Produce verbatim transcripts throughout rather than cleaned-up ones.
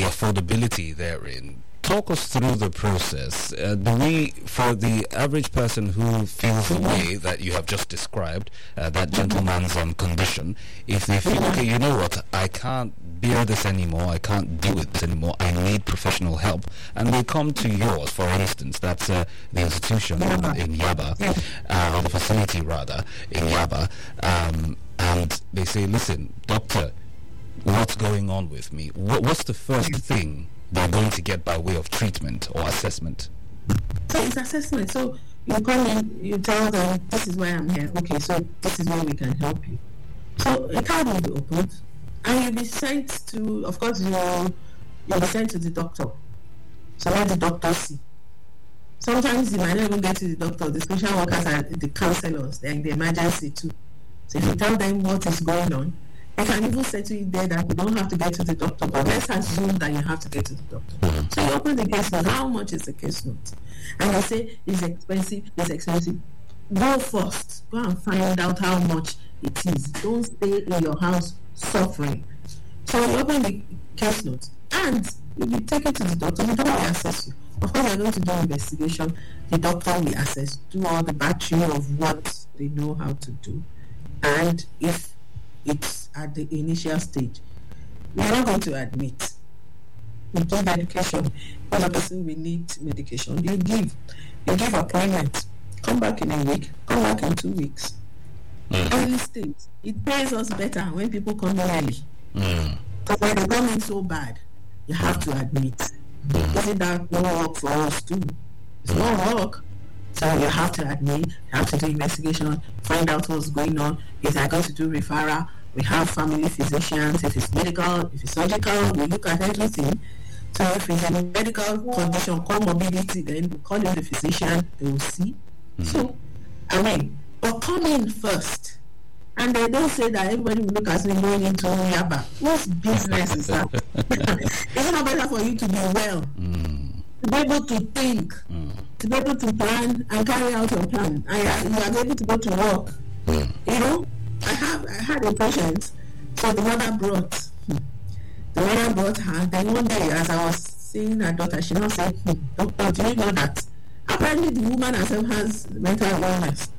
affordability therein. Talk us through the process. Uh, do we, for the average person who feels the way that you have just described, uh, that gentleman's um, condition, if they feel, okay, you know what, I can't bear this anymore, I can't deal with this anymore, I need professional help, and they come to yours, for instance, that's uh, the institution in, in Yaba, uh, or the facility rather, in Yaba, um, and they say, listen, doctor, what's going on with me? What, what's the first thing they're going to get by way of treatment or assessment? So it's assessment. So you come in, you tell them, this is why I'm here. Okay, so this is where we can help you. So a card will be opened, and you'll be sent to, of course, you'll, you'll be sent to the doctor. So let the doctor see. Sometimes you might not even get to the doctor. The social workers are the counselors. They're in the emergency too. So if you tell them what is going on, they can even say to you there that you don't have to get to the doctor, but let's assume that you have to get to the doctor. Mm-hmm. So you open the case note. How much is the case note? And they say it's expensive, it's expensive. Go first. Go and find out how much it is. Don't stay in your house suffering. So you open the case note and you'll be taken to the doctor. The doctor will assess you. Of course, they're going to do an investigation. The doctor will assess, do all the battery of what they know how to do. And if it's at the initial stage, we are not going to admit. We give medication. When a person will need medication, you give. You give appointment. Come back in a week. Come back in two weeks. Mm. Early stage. It pays us better when people come in early. Mm. Because when they come in so bad, you have to admit. Mm. Isn't that no work for us too? It's no work. So you have to admit, you have to do investigation, find out what's going on. If they're going to do referral, we have family physicians. If it's medical, if it's surgical, we look at everything. So if it's a medical condition, comorbidity, then we call in the physician, they will see. Mm-hmm. So, I mean, but come in first. And they don't say that everybody will look at me going into Yaba. What business is that? It's not better for you to be well, mm. to be able to think, mm. to be able to plan and carry out your plan. And you are able to go to work. Mm. You know, I have I had a patient, so the mother brought, hmm, the mother brought her. Then one day, as I was seeing her daughter, she now said, hmm, doctor, do you know that apparently the woman herself has mental illness?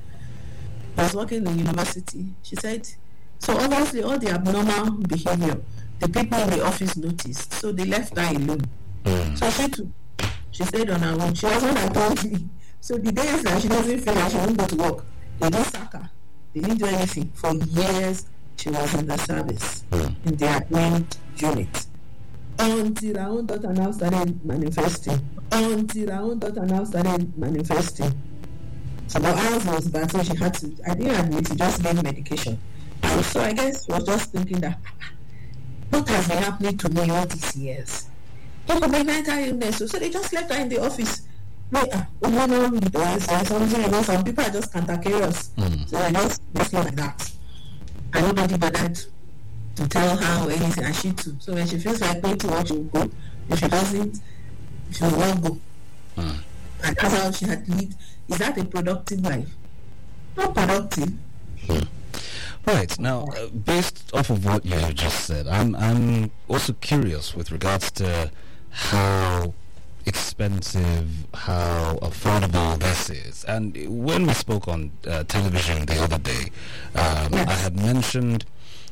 I was working in the university. She said, so obviously all the abnormal behavior, the people in the office noticed, so they left her alone. Mm. So she too, she stayed on her own. She was one that told me. So the days that she doesn't feel like she won't go to work, they don't sack her. They didn't do anything. For years, she was in the service, mm. in the admin unit. Until her own daughter now started manifesting. Until her own daughter now started manifesting. So my ours was bad, so she had to, I didn't admit it, just gave medication. And so I guess she was just thinking that, what has been happening to me all these years? It could be mental illness. So, so they just left her in the office. Wait, uh, oh, no, no, there's something, you know, some people are just cantankerous. Mm. So I just, just like that. And nobody bothered to tell her or anything, and she too. So when she feels like going to work, she will go. If she doesn't, she will not go. Mm. And that's how she had lived. Is that a productive life? Not productive. Hmm. Right. Now, uh, based off of what you just said, I'm I'm also curious with regards to how expensive, how affordable this is. And when we spoke on uh, television the other day, um, yes. I had mentioned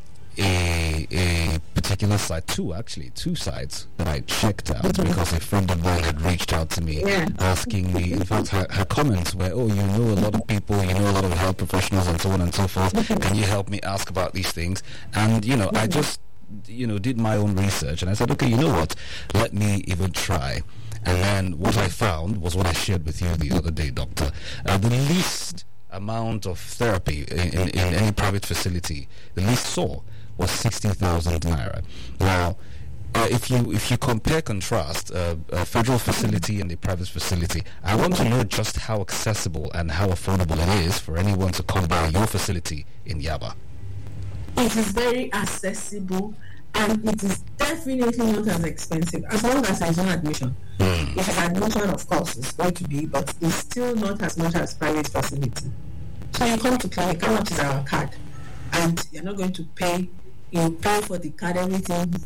a a particular site, two actually, two sites that I checked out mm-hmm. because a friend of mine had reached out to me yeah. asking me, in fact her, her comments were, oh, you know a lot of people, you know a lot of health professionals and so on and so forth, can you help me ask about these things? And you know, mm-hmm. I just, you know, did my own research and I said, okay, you know what, let me even try. And then what I found was what I shared with you the other day, doctor. Uh, the least amount of therapy in, in, in any private facility, the least saw was sixty thousand naira. Now, uh, if you if you compare contrast uh, a federal facility and a private facility, I want to know just how accessible and how affordable it is for anyone to come by your facility in Yaba. It is very accessible and it is definitely not as expensive as long as there is no admission. Mm. If it's admission, of course, it's going to be, but it's still not as much as private facility. So you come to clinic, how much is our card? And you're not going to pay. You pay for the card, everything